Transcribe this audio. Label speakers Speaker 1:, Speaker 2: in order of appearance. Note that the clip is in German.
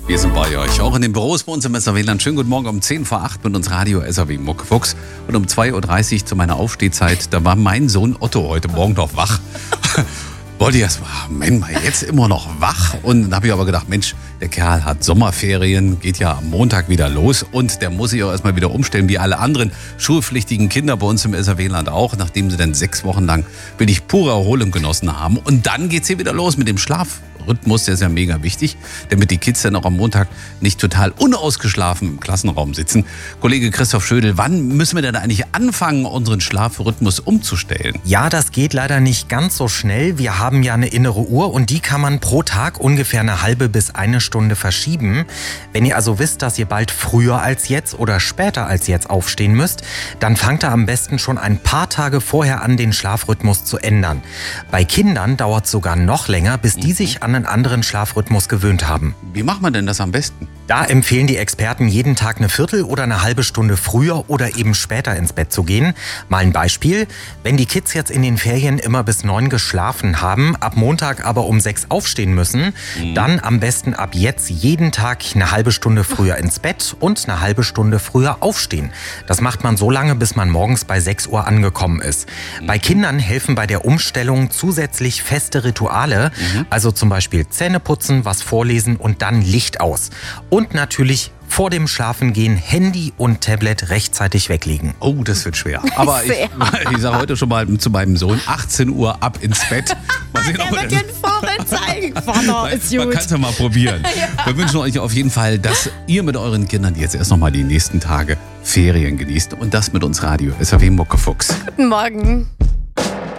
Speaker 1: Wir sind bei euch, auch in den Büros bei uns im SAW-Land. Schönen guten Morgen um 10 vor 8 mit uns Radio SAW Muckefuchs. Und um 2.30 Uhr zu meiner Aufstehzeit, da war mein Sohn Otto heute Morgen noch wach. Wollte ich erst mal, Mensch, jetzt immer noch wach. Und dann habe ich aber gedacht, Mensch, der Kerl hat Sommerferien, geht ja am Montag wieder los. Und der muss sich auch erstmal wieder umstellen, wie alle anderen schulpflichtigen Kinder bei uns im SAW-Land auch. Nachdem sie dann 6 Wochen lang wirklich pure Erholung genossen haben. Und dann geht's hier wieder los mit dem Schlafrhythmus, der ist ja mega wichtig, damit die Kids dann auch am Montag nicht total unausgeschlafen im Klassenraum sitzen. Kollege Christoph Schödel, wann müssen wir denn eigentlich anfangen, unseren Schlafrhythmus umzustellen?
Speaker 2: Ja, das geht leider nicht ganz so schnell. Wir haben ja eine innere Uhr und die kann man pro Tag ungefähr eine halbe bis eine Stunde verschieben. Wenn ihr also wisst, dass ihr bald früher als jetzt oder später als jetzt aufstehen müsst, dann fangt ihr am besten schon ein paar Tage vorher an, den Schlafrhythmus zu ändern. Bei Kindern dauert es sogar noch länger, bis die sich an einen anderen Schlafrhythmus gewöhnt haben.
Speaker 1: Wie macht man denn das am besten?
Speaker 2: Da empfehlen die Experten, jeden Tag eine Viertel oder eine halbe Stunde früher oder eben später ins Bett zu gehen. Mal ein Beispiel. Wenn die Kids jetzt in den Ferien immer bis 9 geschlafen haben, ab Montag aber um 6 aufstehen müssen, dann am besten ab jetzt jeden Tag eine halbe Stunde früher ins Bett und eine halbe Stunde früher aufstehen. Das macht man so lange, bis man morgens bei 6 Uhr angekommen ist. Bei Kindern helfen bei der Umstellung zusätzlich feste Rituale, also zum Beispiel Zähne putzen, was vorlesen und dann Licht aus. Und natürlich vor dem Schlafengehen Handy und Tablet rechtzeitig weglegen.
Speaker 1: Oh, das wird schwer. Aber ich sage heute schon mal zu meinem Sohn, 18 Uhr ab ins Bett. Mal sehen,
Speaker 3: Der wird dir einen Vorbild zeigen. Vater, ist
Speaker 1: man
Speaker 3: gut.
Speaker 1: kann es ja mal probieren. Wir wünschen euch auf jeden Fall, dass ihr mit euren Kindern jetzt erst noch mal die nächsten Tage Ferien genießt. Und das mit uns Radio SAW Muckefuchs.
Speaker 3: Guten Morgen.